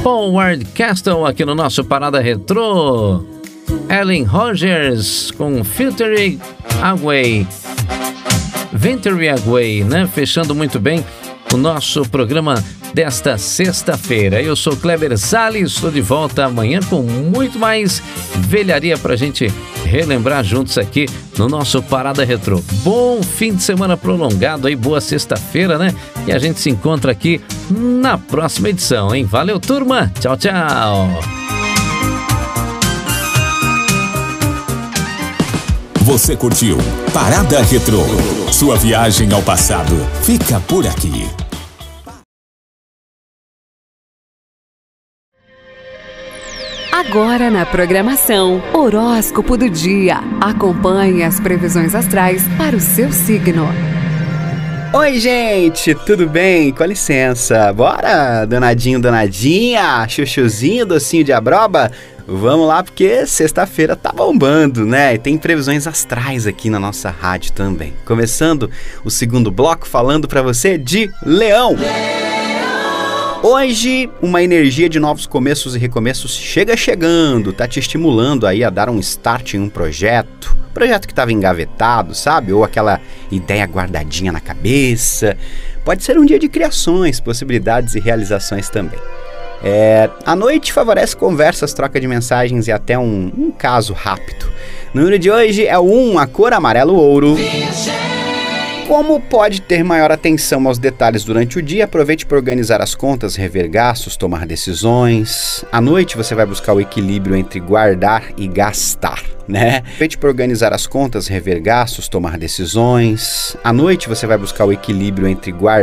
Howard Castle aqui no nosso Parada Retrô. Ellen Rogers com Venture Away, né? Fechando muito bem o nosso programa desta sexta-feira. Eu sou Kleber Salles, estou de volta amanhã com muito mais velharia pra gente relembrar juntos aqui no nosso Parada Retrô. Bom fim de semana prolongado aí, boa sexta-feira, né? E a gente se encontra aqui na próxima edição, hein? Valeu, turma! Tchau, tchau! Você curtiu Parada Retrô. Sua viagem ao passado fica por aqui. Agora na programação, Horóscopo do Dia. Acompanhe as previsões astrais para o seu signo. Oi, gente, tudo bem? Com licença, bora, danadinho, danadinha, chuchuzinho, docinho de abroba? Vamos lá, porque sexta-feira tá bombando, né? E tem previsões astrais aqui na nossa rádio também. Começando o segundo bloco falando pra você de Leão. Hoje, uma energia de novos começos e recomeços chega chegando, tá te estimulando aí a dar um start em um projeto que estava engavetado, sabe? Ou aquela ideia guardadinha na cabeça. Pode ser um dia de criações, possibilidades e realizações também. A noite favorece conversas, troca de mensagens e até um caso rápido. O número de hoje é o 1, a cor amarelo ouro. Como pode ter maior atenção aos detalhes durante o dia, aproveite para organizar as contas, rever gastos, tomar decisões. À noite você vai buscar o equilíbrio entre guardar e gastar, né? Aproveite para organizar as contas, rever gastos, tomar decisões. À noite você vai buscar o equilíbrio entre guardar